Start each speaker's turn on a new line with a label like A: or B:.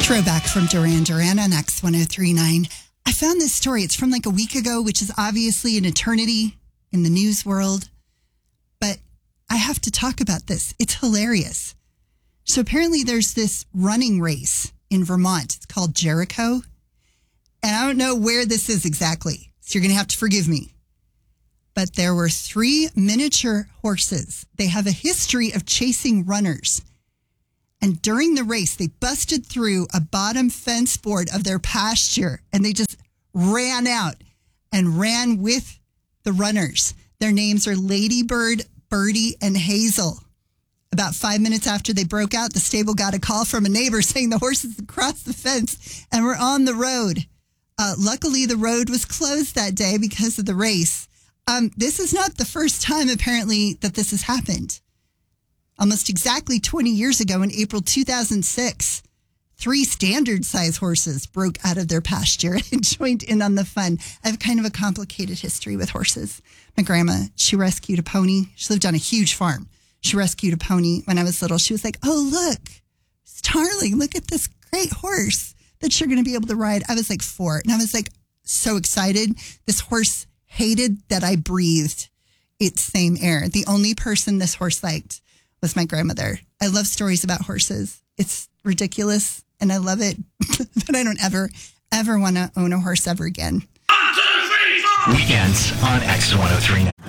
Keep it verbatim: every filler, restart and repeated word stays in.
A: Throwback from Duran Duran on X one oh three point nine. I found this story. It's from like a week ago, which is obviously an eternity in the news world. But I have to talk about this. It's hilarious. So apparently there's this running race in Vermont. It's called Jericho. And I don't know where this is exactly, so you're going to have to forgive me. But there were three miniature horses. They have a history of chasing runners. And during the race, they busted through a bottom fence board of their pasture and they just ran out and ran with the runners. Their names are Ladybird, Birdie, and Hazel. About five minutes after they broke out, the stable got a call from a neighbor saying the horses had crossed the fence and were on the road. Uh, luckily, the road was closed that day because of the race. Um, this is not the first time, apparently, that this has happened. Almost exactly twenty years ago, in April two thousand six, three standard-size horses broke out of their pasture and joined in on the fun. I have kind of a complicated history with horses. My grandma, she rescued a pony. She lived on a huge farm. She rescued a pony when I was little. She was like, oh, look, Starling, look at this great horse that you're going to be able to ride. I was like four, and I was like so excited. This horse hated that I breathed its same air. The only person this horse liked was my grandmother. I love stories about horses. It's ridiculous, and I love it, but I don't ever, ever want to own a horse ever again.
B: One, two, three, four. Weekends on X one oh three.